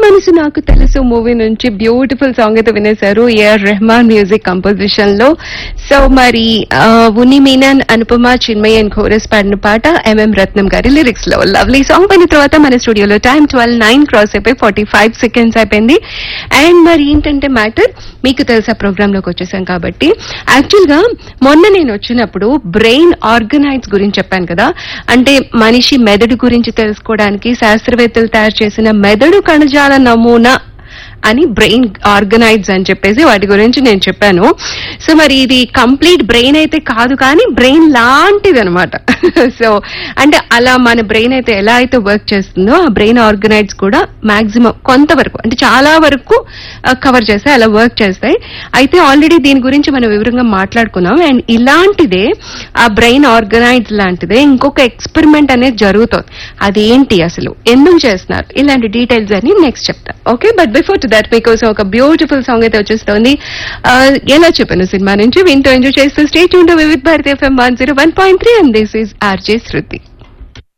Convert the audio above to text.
మనసు నాకు తెలుసు మూవీ నుంచి బ్యూటిఫుల్ సాంగ్ అయితే వినేశారు ఏఆర్ రెహమాన్ మ్యూజిక్ కంపోజిషన్ లో. సో మరి ఉన్ని మీనన్, అనుపమ, చిన్మయ్ అండ్ ఘోరస్ పాడిన పాట ఎంఎం రత్నం గారి లిరిక్స్ లో. లవ్లీ సాంగ్ అయిన తర్వాత మన స్టూడియోలో టైం 12:09 క్రాస్ అయిపోయి 45 సెకండ్స్ అయిపోయింది. అండ్ మరి ఏంటంటే మ్యాటర్ మీకు తెలుసా ప్రోగ్రామ్ లోకి వచ్చేసాం కాబట్టి, యాక్చువల్ గా మొన్న నేను వచ్చినప్పుడు బ్రెయిన్ ఆర్గనైజ్ గురించి చెప్పాను కదా. అంటే మనిషి మెదడు గురించి తెలుసుకోవడానికి శాస్త్రవేత్తలు తయారు చేసిన మెదడు కణజాల నమూనా అని బ్రెయిన్ ఆర్గనైజ్ అని చెప్పేసి వాటి గురించి నేను చెప్పాను. సో మరి ఇది కంప్లీట్ బ్రెయిన్ అయితే కాదు, కానీ బ్రెయిన్ లాంటిది అనమాట. సో అంటే అలా మన బ్రెయిన్ అయితే ఎలా అయితే వర్క్ చేస్తుందో ఆ బ్రెయిన్ ఆర్గనైజ్ కూడా మాక్సిమం కొంతవరకు అంటే చాలా వరకు కవర్ చేస్తాయి, అలా వర్క్ చేస్తాయి. అయితే ఆల్రెడీ దీని గురించి మనం వివరంగా మాట్లాడుకున్నాం. అండ్ ఇలాంటిదే ఆ బ్రెయిన్ ఆర్గనైజ్ లాంటిదే ఇంకొక ఎక్స్పెరిమెంట్ అనేది జరుగుతుంది. అదేంటి అసలు, ఎందుకు చేస్తున్నారు, ఇలాంటి డీటెయిల్స్ అని నెక్స్ట్ చెప్తా. ఓకే, బట్ బిఫోర్ దట్ మీకోసం ఒక బ్యూటిఫుల్ సాంగ్ అయితే వచ్చేస్తుంది. ఎలా చెప్పాను సినిమా నుంచి వింటూ ఎంజాయ్ చేస్తూ stay tuned with Bharati FM 101.3 and this is RJ Shruti.